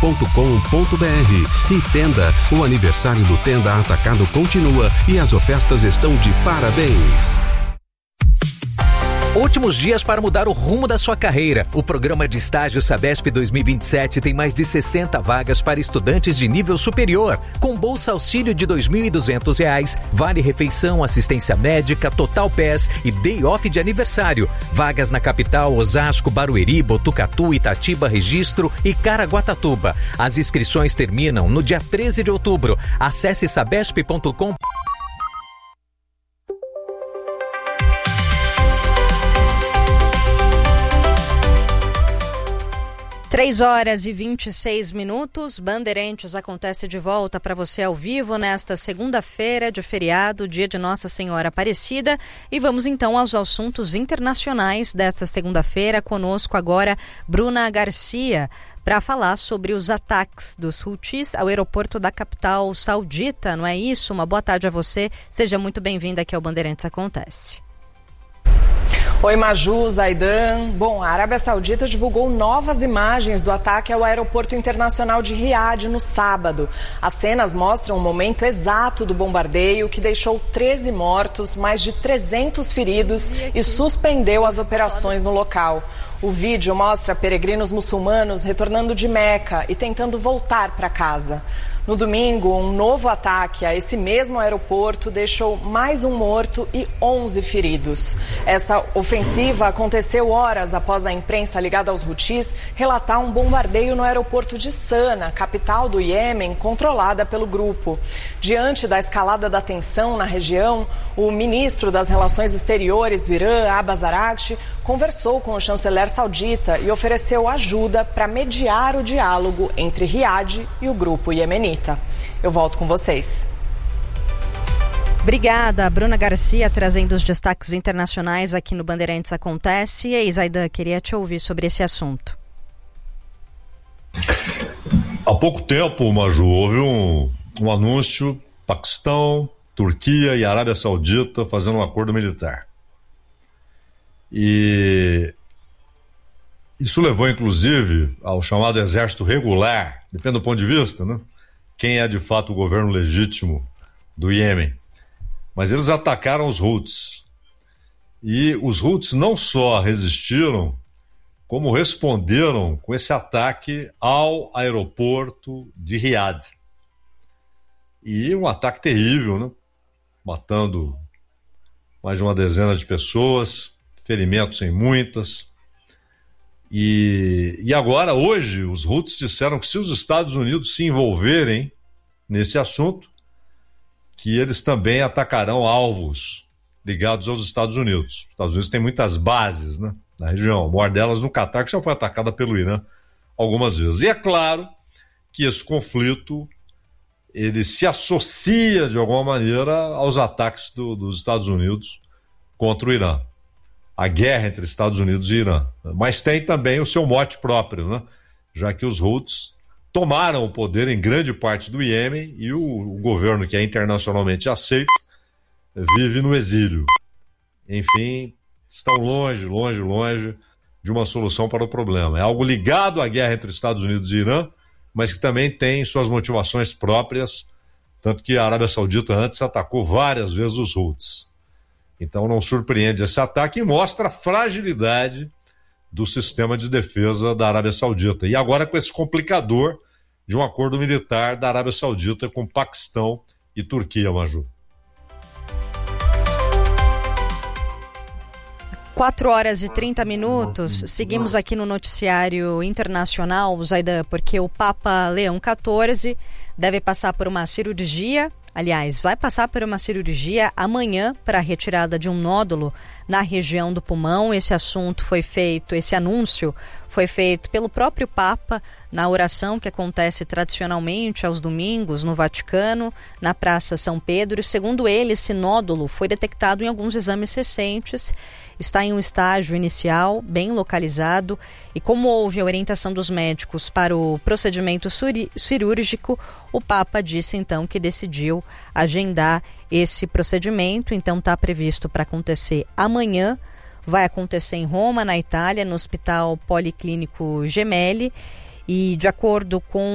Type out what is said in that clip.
E Tenda, o aniversário do Tenda Atacado continua e as ofertas estão de parabéns. Últimos dias para mudar o rumo da sua carreira. O programa de estágio Sabesp 2027 tem mais de 60 vagas para estudantes de nível superior, com bolsa auxílio de R$ 2.200, vale refeição, assistência médica, total PES e day off de aniversário. Vagas na capital, Osasco, Barueri, Botucatu, Itatiba, Registro e Caraguatatuba. As inscrições terminam no dia 13 de outubro. Acesse sabesp.com. 3h26. Bandeirantes acontece de volta para você ao vivo nesta segunda-feira de feriado, dia de Nossa Senhora Aparecida. E vamos então aos assuntos internacionais desta segunda-feira. Conosco agora Bruna Garcia para falar sobre os ataques dos Houthis ao aeroporto da capital saudita, não é isso? Uma boa tarde a você. Seja muito bem-vinda aqui ao Bandeirantes Acontece. Oi, Maju, Zaidan. Bom, a Arábia Saudita divulgou novas imagens do ataque ao aeroporto internacional de Riad no sábado. As cenas mostram o momento exato do bombardeio, que deixou 13 mortos, mais de 300 feridos e suspendeu as operações no local. O vídeo mostra peregrinos muçulmanos retornando de Meca e tentando voltar para casa. No domingo, um novo ataque a esse mesmo aeroporto deixou mais um morto e 11 feridos. Essa ofensiva aconteceu horas após a imprensa ligada aos Houthis relatar um bombardeio no aeroporto de Sana, capital do Iêmen, controlada pelo grupo. Diante da escalada da tensão na região, o ministro das Relações Exteriores do Irã, Abbas Araghchi, conversou com o chanceler saudita e ofereceu ajuda para mediar o diálogo entre Riad e o grupo iemenita. Eu volto com vocês. Obrigada, Bruna Garcia, trazendo os destaques internacionais aqui no Bandeirantes Acontece. E aí, Zaidan, queria te ouvir sobre esse assunto. Há pouco tempo, Maju, houve um anúncio: Paquistão, Turquia e Arábia Saudita fazendo um acordo militar. E isso levou, inclusive, ao chamado exército regular, depende do ponto de vista, né? Quem é de fato o governo legítimo do Iêmen. Mas eles atacaram os Houthis. E os Houthis não só resistiram, como responderam com esse ataque ao aeroporto de Riad. E um ataque terrível, né? Matando mais de uma dezena de pessoas, ferimentos em muitas. E agora, hoje, os Houthis disseram que se os Estados Unidos se envolverem nesse assunto, que eles também atacarão alvos ligados aos Estados Unidos. Os Estados Unidos têm muitas bases, né, na região, uma delas no Catar, que já foi atacada pelo Irã algumas vezes. E é claro que esse conflito ele se associa, de alguma maneira, aos ataques dos Estados Unidos contra o Irã. A guerra entre Estados Unidos e Irã. Mas tem também o seu mote próprio, né? Já que os Houthis tomaram o poder em grande parte do Iêmen e o governo, que é internacionalmente aceito, vive no exílio. Enfim, estão longe de uma solução para o problema. É algo ligado à guerra entre Estados Unidos e Irã, mas que também tem suas motivações próprias, tanto que a Arábia Saudita antes atacou várias vezes os Houthis. Então não surpreende esse ataque e mostra a fragilidade do sistema de defesa da Arábia Saudita. E agora com esse complicador de um acordo militar da Arábia Saudita com Paquistão e Turquia, Maju. 4h30. Seguimos aqui no noticiário internacional, Zaidan, porque o Papa Leão XIV deve passar por uma cirurgia. Aliás, vai passar por uma cirurgia amanhã para a retirada de um nódulo na região do pulmão. Esse anúncio foi feito pelo próprio Papa na oração que acontece tradicionalmente aos domingos no Vaticano, na Praça São Pedro. Segundo ele, esse nódulo foi detectado em alguns exames recentes, está em um estágio inicial, bem localizado, e como houve a orientação dos médicos para o procedimento cirúrgico, o Papa disse então que decidiu agendar esse procedimento. Então está previsto para acontecer amanhã, vai acontecer em Roma, na Itália, no Hospital Policlínico Gemelli, e de acordo com